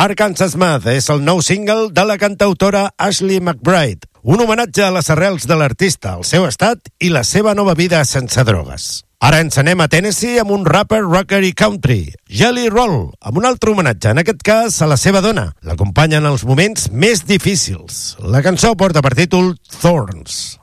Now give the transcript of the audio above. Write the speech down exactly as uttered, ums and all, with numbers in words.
Arkansas Math és el nou single de la cantautora Ashley McBryde, un homenatge a les arrels de l'artista, al seu estat i la seva nova vida sense drogues. Ara ens anem a Tennessee amb un rapper, rocker i country, Jelly Roll, amb un altre homenatge, en aquest cas a la seva dona. L'acompanya en els moments més difícils. La cançó porta per títol Thorns.